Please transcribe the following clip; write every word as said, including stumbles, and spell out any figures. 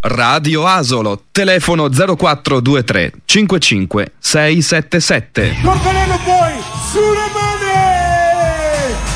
Radio Asolo, telefono zero quattro due tre cinque cinque sei sette sette. Corteleno poi, sulle mani!